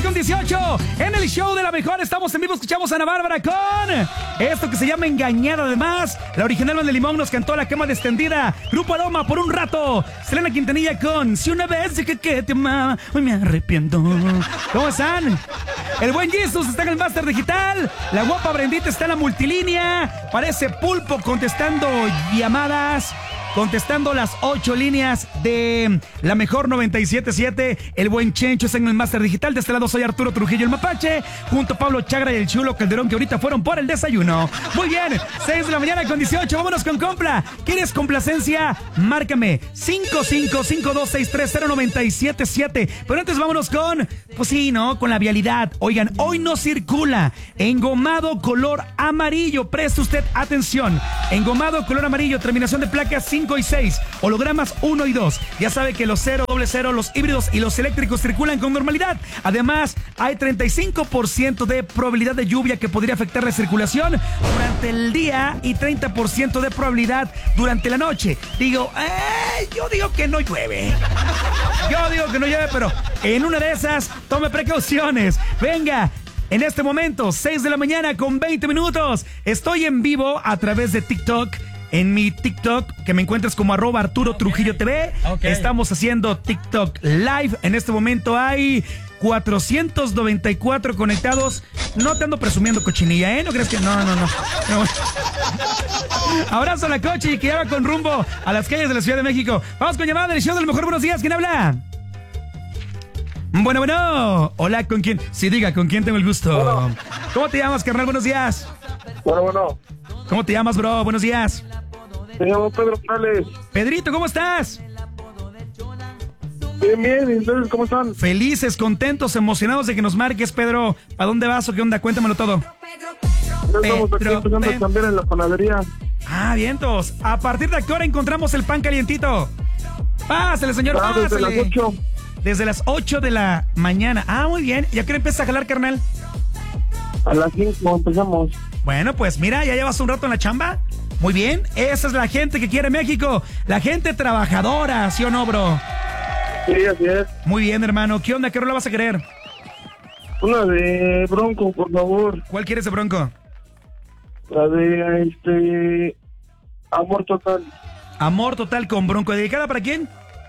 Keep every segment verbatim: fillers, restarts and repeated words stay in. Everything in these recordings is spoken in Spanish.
con dieciocho. En el show de la mejor estamos en vivo. Escuchamos a Ana Bárbara con esto que se llama Engañada. Además, la original Banda Limón nos cantó La Cama Extendida. Grupo Aroma por un rato. Selena Quintanilla con Si una vez dije que te amaba, hoy me arrepiento. ¿Cómo están? El buen Jesus está en el Master Digital. La guapa Brendita está en la multilínea. Parece pulpo contestando llamadas. Contestando las ocho líneas de la mejor noventa y siete punto siete. El buen Chencho está en el Master Digital. De este lado soy Arturo Trujillo, el Mapache, junto a Pablo Chagra y el Chulo Calderón, que ahorita fueron por el desayuno. Muy bien, seis de la mañana con dieciocho. Vámonos con compra. ¿Quieres complacencia? Márcame cinco cinco cinco dos seis tres cero nueve siete siete. Pero antes vámonos con, pues sí, ¿no? Con la vialidad. Oigan, hoy no circula engomado color amarillo. Preste usted atención. Engomado color amarillo, terminación de placas cinco y seis, hologramas uno y dos. Ya sabe que los cero, doble cero, los híbridos y los eléctricos circulan con normalidad. Además, hay treinta y cinco por ciento de probabilidad de lluvia que podría afectar la circulación durante el día y treinta por ciento de probabilidad durante la noche. Digo, eh, yo digo que no llueve. Yo digo que no llueve, pero en una de esas, tome precauciones. Venga. En este momento, seis de la mañana con veinte minutos. Estoy en vivo a través de TikTok. En mi TikTok, que me encuentras como arroba Arturo Trujillo T V. Okay. Estamos haciendo TikTok Live. En este momento hay cuatrocientos noventa y cuatro conectados. No te ando presumiendo, cochinilla, ¿eh? No crees que... No, no, no. no. Abrazo a la coche, que ya va con rumbo a las calles de la Ciudad de México. Vamos con llamada del show del mejor. Buenos días, ¿quién habla? Bueno, bueno. Hola, ¿con quién? Sí, diga, ¿con quién tengo el gusto? Bueno. ¿Cómo te llamas, carnal? Buenos días. Bueno, bueno. ¿Cómo te llamas, bro? Buenos días. Me llamo Pedro Morales. Pedrito, ¿cómo estás? Bien, bien. ¿Y ustedes cómo están? Felices, contentos, emocionados de que nos marques, Pedro. ¿A dónde vas o qué onda? Cuéntamelo todo. Ya estamos aquí empezando a cambiar en la panadería. Ah, vientos. A partir de aquí ahora encontramos el pan calientito. Pásale, señor, ah, pásale. Desde las ocho. Desde las ocho de la mañana. Ah, muy bien. ¿Ya qué empieza a jalar, carnal? A las cinco empezamos. Bueno, pues mira, ya llevas un rato en la chamba. Muy bien, esa es la gente que quiere México. La gente trabajadora, ¿sí o no, bro? Sí, así es. Muy bien, hermano. ¿Qué onda? ¿Qué rola vas a querer? Una de Bronco, por favor. ¿Cuál quieres de Bronco? La de, este... Amor Total. Amor Total con Bronco. ¿Dedicada para quién?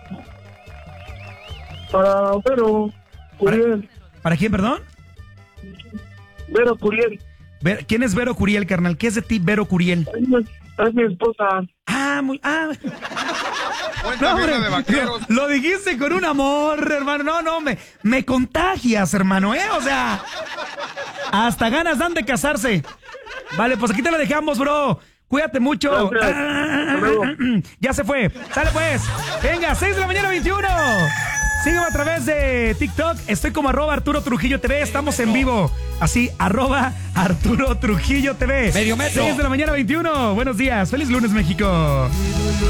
Para Vero Curiel. ¿Para, ¿Para quién, perdón? Vero Curiel. Ver, ¿quién es Vero Curiel, carnal? ¿Qué es de ti, Vero Curiel? Es mi, es mi esposa. Ah, muy... Ah. No, hombre, de vaqueros. Lo, lo dijiste con un amor, hermano. No, no, me, me contagias, hermano, ¿eh? O sea, hasta ganas dan de casarse. Vale, pues aquí te la dejamos, bro. Cuídate mucho. Ah, ya se fue. Sale pues. Venga, seis de la mañana, veintiuno. Sígueme a través de TikTok. Estoy como arroba Arturo Trujillo T V. Estamos en vivo. Así, arroba Arturo Trujillo T V. Medio metro. seis de la mañana, veintiuno. Buenos días. Feliz lunes, México.